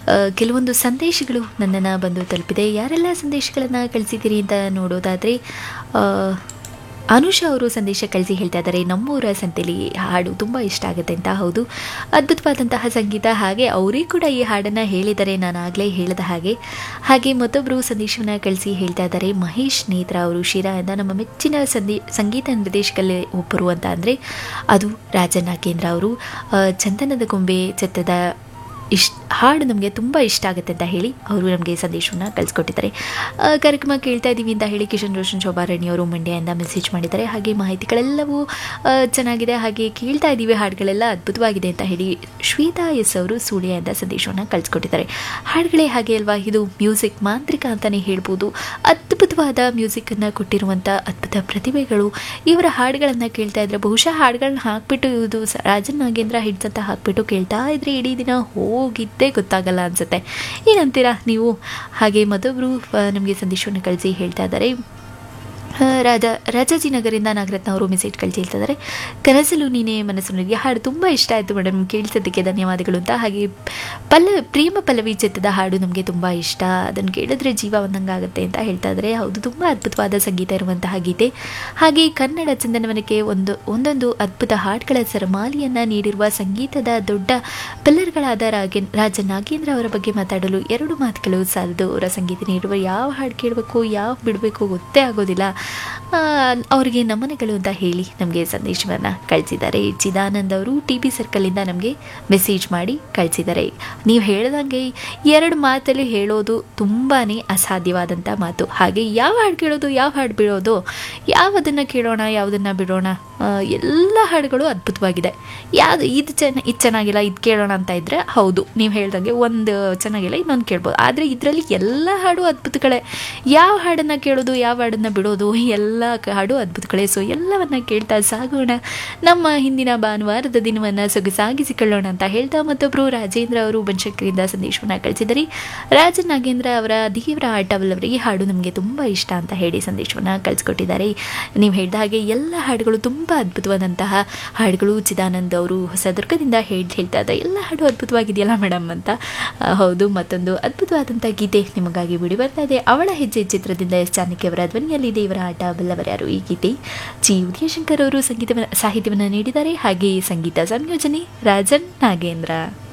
ಕೆಲವೊಂದು ಸಂದೇಶಗಳು ನನ್ನನ್ನು ಬಂದು ತಲುಪಿದೆ. ಯಾರೆಲ್ಲ ಸಂದೇಶಗಳನ್ನು ಕಳಿಸಿದ್ದೀರಿ ಅಂತ ನೋಡೋದಾದರೆ ಅನುಷಾ ಅವರು ಸಂದೇಶ ಕಳಿಸಿ ಹೇಳ್ತಾ ಇದ್ದಾರೆ, ನಮ್ಮೂರ ಸಂತೆಲಿ ಹಾಡು ತುಂಬ ಇಷ್ಟ ಆಗುತ್ತೆ ಅಂತ. ಹೌದು, ಅದ್ಭುತವಾದಂತಹ ಸಂಗೀತ. ಹಾಗೆ ಅವರೇ ಕೂಡ ಈ ಹಾಡನ್ನು ಹೇಳಿದ್ದಾರೆ, ನಾನು ಆಗಲೇ ಹೇಳಿದ ಹಾಗೆ. ಹಾಗೆ ಮತ್ತೊಬ್ಬರು ಸಂದೇಶವನ್ನು ಕಳಿಸಿ ಹೇಳ್ತಾ ಇದ್ದಾರೆ, ಮಹೇಶ್ ನೇತ್ರ ಅವರು ಶಿರಾದಿಂದ ನಮ್ಮ ಮೆಚ್ಚಿನ ಸಂಗೀತ ನಿರ್ದೇಶಕರಲ್ಲಿ ಒಬ್ಬರು ಅಂತ ಅಂದರೆ ಅದು ರಾಜನ್ ನಾಗೇಂದ್ರ ಅವರು. ಚಂದನದ ಗೊಂಬೆ ಚಿತ್ರದ ಹಾಡು ನಮಗೆ ತುಂಬ ಇಷ್ಟ ಆಗುತ್ತೆ ಅಂತ ಹೇಳಿ ಅವರು ನಮಗೆ ಸಂದೇಶವನ್ನು ಕಳಿಸ್ಕೊಟ್ಟಿದ್ದಾರೆ. ಕಾರ್ಯಕ್ರಮ ಕೇಳ್ತಾ ಇದ್ದೀವಿ ಅಂತ ಹೇಳಿ ಕಿಶನ್ ರೋಷನ್ ಶೋಭಾರಾಣಿ ಅವರು ಮಂಡ್ಯದಿಂದ ಮೆಸೇಜ್ ಮಾಡಿದ್ದಾರೆ. ಹಾಗೆ ಮಾಹಿತಿಗಳೆಲ್ಲವೂ ಚೆನ್ನಾಗಿದೆ, ಹಾಗೆ ಕೇಳ್ತಾ ಇದ್ದೀವಿ ಹಾಡುಗಳೆಲ್ಲ ಅದ್ಭುತವಾಗಿದೆ ಅಂತ ಹೇಳಿ ಶ್ವೇತಾ ಎಸ್ ಅವರು ಸೂಳ್ಯದಿಂದ ಸಂದೇಶವನ್ನು ಕಳಿಸ್ಕೊಟ್ಟಿದ್ದಾರೆ. ಹಾಡುಗಳೇ ಹಾಗೆ ಅಲ್ವಾ, ಇದು ಮ್ಯೂಸಿಕ್ ಮಾಂತ್ರಿಕ ಅಂತಲೇ ಹೇಳ್ಬೋದು. ಅದ್ಭುತವಾದ ಮ್ಯೂಸಿಕ್ಕನ್ನು ಕೊಟ್ಟಿರುವಂಥ ಅದ್ಭುತ ಪ್ರತಿಭೆಗಳು. ಇವರ ಹಾಡುಗಳನ್ನು ಕೇಳ್ತಾ ಇದ್ರೆ ಬಹುಶಃ ಹಾಡುಗಳನ್ನ ಹಾಕ್ಬಿಟ್ಟು ಇದು ರಾಜನ್ ನಾಗೇಂದ್ರ ಹಿಡ್ಸ್ ಅಂತ ಹಾಕ್ಬಿಟ್ಟು ಕೇಳ್ತಾ ಇದ್ರೆ ಇಡೀ ದಿನ ಹೋಗಿದ್ದೇ ಗೊತ್ತಾಗಲ್ಲ ಅನಿಸುತ್ತೆ. ಏನಂತೀರಾ ನೀವು? ಹಾಗೆ ಮತ್ತೊಬ್ಬರು ನಮಗೆ ಸಂದೇಶವನ್ನು ಕಳಿಸಿ ಹೇಳ್ತಾ ಇದ್ದಾರೆ, ರಾಜಾಜಿನಗರಿಂದ ನಾಗರತ್ನ ಅವರು ಮೆಸೇಜ್ ಕಳಿಸಿ ಹೇಳ್ತಿದ್ದಾರೆ, ಕನಸಲು ನೀನೇ ಮನಸ್ಸು ನನಗೆ ಹಾಡು ತುಂಬ ಇಷ್ಟ ಆಯಿತು ಮೇಡಮ್, ಕೇಳಿಸೋದಕ್ಕೆ ಧನ್ಯವಾದಗಳು ಅಂತ. ಹಾಗೆ ಪ್ರೇಮ ಪಲ್ಲವಿ ಚಿತ್ರದ ಹಾಡು ನಮಗೆ ತುಂಬ ಇಷ್ಟ, ಅದನ್ನು ಕೇಳಿದ್ರೆ ಜೀವ ಒಂದಂಗಾಗುತ್ತೆ ಅಂತ ಹೇಳ್ತಾ ಇದ್ದಾರೆ. ಹೌದು, ತುಂಬ ಅದ್ಭುತವಾದ ಸಂಗೀತ ಇರುವಂತಹ ಗೀತೆ. ಹಾಗೆ ಕನ್ನಡ ಚಂದನವನಕ್ಕೆ ಒಂದೊಂದು ಅದ್ಭುತ ಹಾಡುಗಳ ಸರಮಾಲಿಯನ್ನು ನೀಡಿರುವ ಸಂಗೀತದ ದೊಡ್ಡ ಪಿಲ್ಲರ್ಗಳಾದ ರಾಜನ್ ನಾಗೇಂದ್ರ ಅವರ ಬಗ್ಗೆ ಮಾತಾಡಲು ಎರಡು ಮಾತುಗಳು ಸಾಲದು. ಅವರ ಸಂಗೀತ ನೀಡುವ ಯಾವ ಹಾಡು ಕೇಳಬೇಕು ಯಾವ ಬಿಡಬೇಕು ಗೊತ್ತೇ ಆಗೋದಿಲ್ಲ. ಅವರಿಗೆ ನಮನಗಳು ಅಂತ ಹೇಳಿ ನಮಗೆ ಸಂದೇಶವನ್ನು ಕಳಿಸಿದ್ದಾರೆ. ಚಿದಾನಂದ್ ಅವರು TB ಸರ್ಕಲಿಂದ ನಮಗೆ ಮೆಸೇಜ್ ಮಾಡಿ ಕಳಿಸಿದ್ದಾರೆ. ನೀವು ಹೇಳ್ದಂಗೆ ಎರಡು ಮಾತಲ್ಲಿ ಹೇಳೋದು ತುಂಬಾ ಅಸಾಧ್ಯವಾದಂಥ ಮಾತು. ಹಾಗೆ ಯಾವ ಹಾಡು ಕೇಳೋದು ಯಾವ ಹಾಡು ಬಿಡೋದು, ಯಾವುದನ್ನು ಕೇಳೋಣ ಯಾವುದನ್ನು ಬಿಡೋಣ, ಎಲ್ಲ ಹಾಡುಗಳು ಅದ್ಭುತವಾಗಿದೆ. ಇದು ಚೆನ್ನಾಗಿಲ್ಲ ಇದು ಕೇಳೋಣ ಅಂತ ಇದ್ದರೆ ಹೌದು, ನೀವು ಹೇಳ್ದಂಗೆ ಒಂದು ಚೆನ್ನಾಗಿಲ್ಲ ಇನ್ನೊಂದು ಕೇಳ್ಬೋದು. ಆದರೆ ಇದರಲ್ಲಿ ಎಲ್ಲ ಹಾಡು ಅದ್ಭುತಗಳೇ. ಯಾವ ಹಾಡನ್ನು ಕೇಳೋದು ಯಾವ ಹಾಡನ್ನು ಬಿಡೋದು, ಎಲ್ಲ ಹಾಡು ಅದ್ಭುತಗಳೇ. ಸೊ ಎಲ್ಲವನ್ನ ಕೇಳ್ತಾ ಸಾಗೋಣ, ನಮ್ಮ ಹಿಂದಿನ ಭಾನುವಾರದ ದಿನವನ್ನು ಸೊಗಸಾಗಿಸಿಕೊಳ್ಳೋಣ ಅಂತ ಹೇಳ್ತಾ ಮತ್ತೊಬ್ಬರು ರಾಜೇಂದ್ರ ಅವರು ಬನಶಂಕರಿಯಿಂದ ಸಂದೇಶವನ್ನು ಕಳಿಸಿದರೆ, ರಾಜನ್ ನಾಗೇಂದ್ರ ಅವರ ದೇವರ ಆಟವಲ್ಲವರಿಗೆ ಈ ಹಾಡು ನಮಗೆ ತುಂಬ ಇಷ್ಟ ಅಂತ ಹೇಳಿ ಸಂದೇಶವನ್ನು ಕಳಿಸ್ಕೊಟ್ಟಿದ್ದಾರೆ. ನೀವು ಹೇಳಿದ ಹಾಗೆ ಎಲ್ಲ ಹಾಡುಗಳು ತುಂಬ ಅದ್ಭುತವಾದಂತಹ ಹಾಡುಗಳು. ಚಿದಾನಂದ್ ಅವರು ಹೊಸದುರ್ಗದಿಂದ ಹೇಳ್ತಾ ಇದ್ದಾರೆ, ಎಲ್ಲ ಹಾಡು ಅದ್ಭುತವಾಗಿದೆಯಲ್ಲ ಮೇಡಮ್ ಅಂತ. ಹೌದು, ಮತ್ತೊಂದು ಅದ್ಭುತವಾದಂಥ ಗೀತೆ ನಿಮಗಾಗಿ ಬಿಡಿ ಬರ್ತಾ ಇದೆ. ಅವಳ ಹೆಜ್ಜೆ ಚಿತ್ರದಿಂದ ಎಸ್ ಜಾನಕಿ ಅವರ ಧ್ವನಿಯಲ್ಲಿ ದೇವರ ಆಟ ಬಲ್ಲವರ್ಯಾರು ಈ ಗೀತೆ. ಜಿ ಉದಯಶಂಕರ್ ಅವರು ಸಾಹಿತ್ಯವನ್ನು ನೀಡಿದ್ದಾರೆ. ಹಾಗೆ ಸಂಗೀತ ಸಂಯೋಜನೆ ರಾಜನ್ ನಾಗೇಂದ್ರ.